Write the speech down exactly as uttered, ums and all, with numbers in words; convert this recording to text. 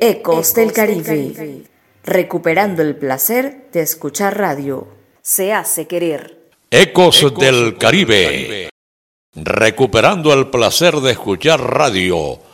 Ecos del Caribe, recuperando el placer de escuchar radio. Se hace querer. Ecos, Ecos del Caribe, recuperando el placer de escuchar radio.